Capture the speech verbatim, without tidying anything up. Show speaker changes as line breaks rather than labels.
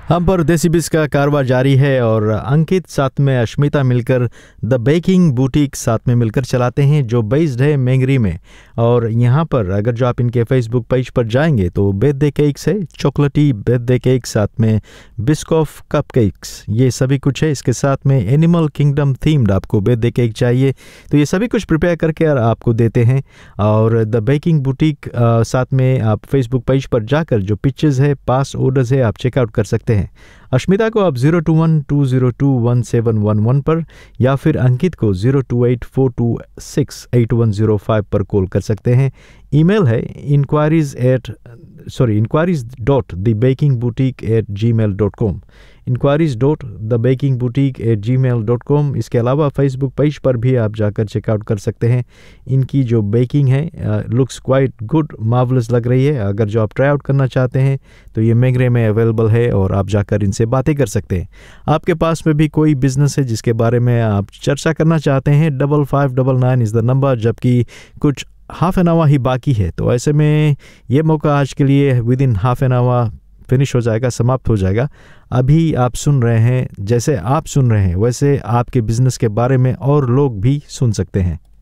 हम पर देसी बिस का कारवां जारी है और अंकित साथ में अश्मिता मिलकर द बेकिंग बुटीक साथ में मिलकर चलाते हैं, जो बेस्ड है मेंगरी में। और यहाँ पर अगर जो आप इनके फेसबुक पेज पर जाएंगे तो बर्थडे केक्स है, चॉकलेटी बर्थडे केक, साथ में बिस्कॉफ कप केक्स, ये सभी कुछ है। इसके साथ में एनिमल किंगडम थीम्ड आपको बर्थडे केक चाहिए तो ये सभी कुछ प्रिपेयर करके आपको देते हैं। और द बेकिंग बुटीक साथ में आप फेसबुक पेज पर जाकर जो पिक्चर्स है, पास ऑर्डर्स है, आप चेकआउट कर सकते हैं। अश्मिता को आप zero two one two zero two one seven one one पर या फिर अंकित को zero two eight four to six eight one zero five पर कॉल कर सकते हैं। ईमेल है inquiries eight sorry inquiries dot the baking boutique eight ji mail dot com inquiries dot the baking boutique eight ji mail dot com. इसके अलावा Facebook page पर भी आप जाकर चेकआउट कर सकते हैं। इनकी जो बेकिंग है लुक्स क्वाइट गुड, मार्वलस लग रही है। अगर जो आप ट्राई आउट करना चाहते हैं तो ये मेंगरे में अवेलेबल है और आप जाकर इनसे बातें कर सकते हैं। आपके पास में भी कोई बिजनेस है जिसके बारे में आप चर्चा करना चाहते हैं, double five double nine is the number, जबकि कुछ हाफ एन आवर ही बाकी है। तो ऐसे में ये मौका आज के लिए with in half an hour finish हो जाएगा, समाप्त हो जाएगा। अभी आप सुन रहे हैं, जैसे आप सुन रहे हैं वैसे आपके बिजनेस के बारे में और लोग भी सुन सकते हैं।